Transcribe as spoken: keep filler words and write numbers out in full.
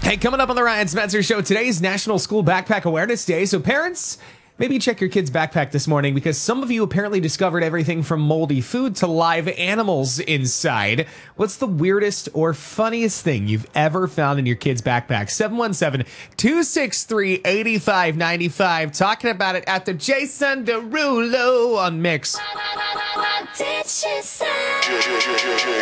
Hey, coming up on the Ryan Spencer Show, today's National School Backpack Awareness Day. So parents, maybe check your kid's backpack this morning because some of you apparently discovered everything from moldy food to live animals inside. What's the weirdest or funniest thing you've ever found in your kid's backpack? seven one seven, two six three, eight five nine five. Talking about it at the Jason Derulo on Mix. What did she say?